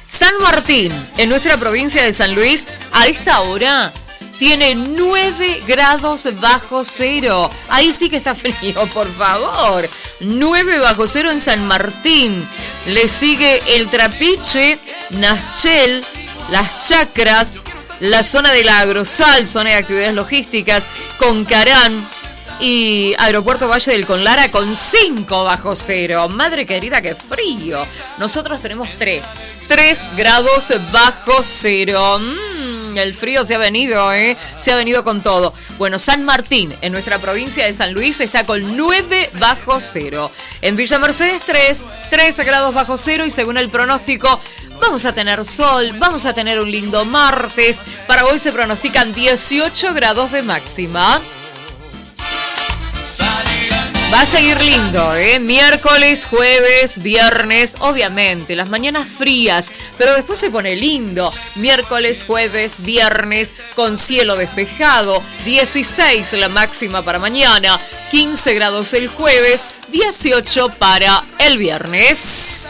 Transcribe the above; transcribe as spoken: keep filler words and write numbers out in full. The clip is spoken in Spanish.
San Martín, en nuestra provincia de San Luis, a esta hora tiene nueve grados bajo cero. Ahí sí que está frío, por favor. nueve bajo cero en San Martín. Le sigue el Trapiche, Nachel, Las Chacras, la zona de la Agrosal, zona de actividades logísticas, Concarán y Aeropuerto Valle del Conlara con cinco bajo cero. Madre querida, qué frío. Nosotros tenemos tres. tres grados bajo cero. Mm, el frío se ha venido, ¿eh? Se ha venido con todo. Bueno, San Martín, en nuestra provincia de San Luis, está con nueve bajo cero. En Villa Mercedes, tres. tres grados bajo cero y según el pronóstico, vamos a tener sol, vamos a tener un lindo martes. Para hoy se pronostican dieciocho grados de máxima. Va a seguir lindo, ¿eh? Miércoles, jueves, viernes, obviamente, las mañanas frías, pero después se pone lindo. Miércoles, jueves, viernes, con cielo despejado, dieciséis la máxima para mañana, quince grados el jueves, dieciocho para el viernes.